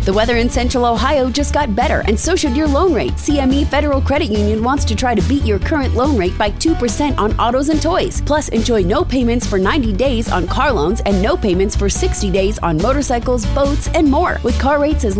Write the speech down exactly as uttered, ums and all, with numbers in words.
The weather in Central Ohio just got better, and so should your loan rate. C M E Federal Credit Union wants to try to beat your current loan rate by two percent on autos and toys. Plus, enjoy no payments for ninety days on car loans and no payments for sixty days on motorcycles, boats, and more. With car rates as